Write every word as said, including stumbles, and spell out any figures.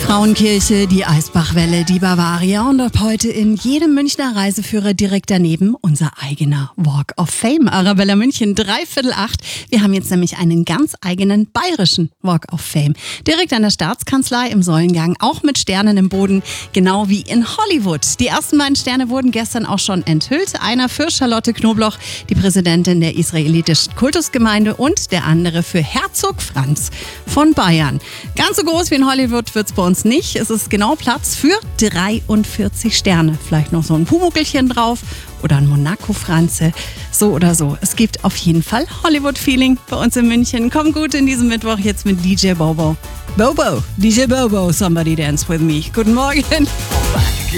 Frauenkirche, die Eisbachwelle, die Bavaria und ab heute in jedem Münchner Reiseführer direkt daneben unser eigener Walk of Fame. Arabella München, dreiviertel acht. Wir haben jetzt nämlich einen ganz eigenen bayerischen Walk of Fame. Direkt an der Staatskanzlei im Säulengang, auch mit Sternen im Boden, genau wie in Hollywood. Die ersten beiden Sterne wurden gestern auch schon enthüllt. Einer für Charlotte Knobloch, die Präsidentin der israelitischen Kultusgemeinde, und der andere für Herzog Franz von Bayern. Ganz so groß wie in Hollywood wird's bei uns nicht. Es ist genau Platz für dreiundvierzig Sterne. Vielleicht noch so ein Pumuckelchen drauf oder ein Monaco-Franze. So oder so. Es gibt auf jeden Fall Hollywood-Feeling bei uns in München. Komm gut in diesem Mittwoch jetzt mit D J Bobo. Bobo, D J Bobo, Somebody Dance With Me. Guten Morgen.